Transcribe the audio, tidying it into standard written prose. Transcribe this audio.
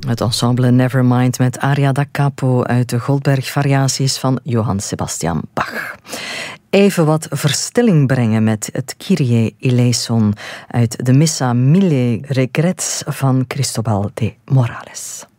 Het ensemble Nevermind met aria da capo uit de Goldberg-variaties van Johann Sebastian Bach. Even wat verstilling brengen met het Kyrie eleison uit de Missa Mille Regrets van Cristobal de Morales.